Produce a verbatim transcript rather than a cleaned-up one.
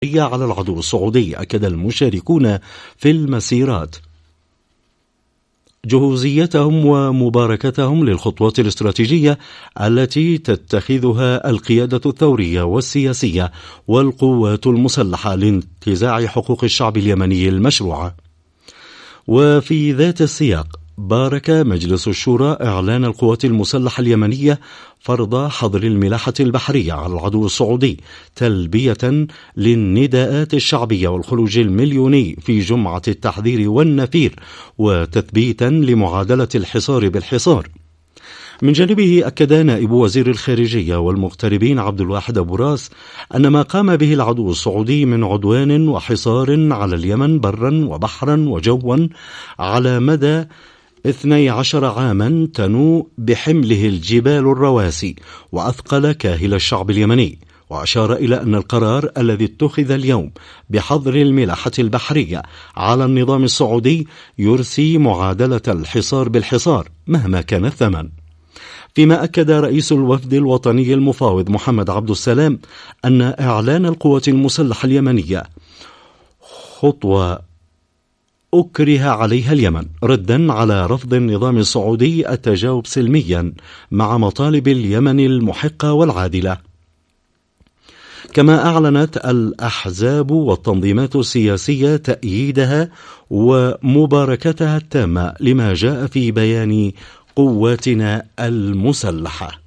على العدو السعودي. أكد المشاركون في المسيرات جهوزيتهم ومباركتهم للخطوات الاستراتيجية التي تتخذها القيادة الثورية والسياسية والقوات المسلحة لانتزاع حقوق الشعب اليمني المشروعة. وفي ذات السياق بارك مجلس الشورى إعلان القوات المسلحة اليمنية فرض حظر الملاحة البحرية على العدو السعودي تلبية للنداءات الشعبية والخروج المليوني في جمعة التحذير والنفير وتثبيتا لمعادلة الحصار بالحصار. من جانبه أكد نائب وزير الخارجية والمغتربين عبد الواحد أبو راس أن ما قام به العدو السعودي من عدوان وحصار على اليمن برا وبحرا وجوا على مدى اثني عشر عاما تنو بحمله الجبال الرواسي وأثقل كاهل الشعب اليمني. وأشار إلى أن القرار الذي اتخذ اليوم بحظر الملاحة البحرية على النظام السعودي يرسي معادلة الحصار بالحصار مهما كان الثمن. فيما أكد رئيس الوفد الوطني المفاوض محمد عبد السلام أن إعلان القوات المسلحة اليمنية خطوة أكره عليها اليمن ردا على رفض النظام السعودي التجاوب سلميا مع مطالب اليمن المحقة والعادلة. كما أعلنت الأحزاب والتنظيمات السياسية تأييدها ومباركتها التامة لما جاء في بيان قواتنا المسلحة.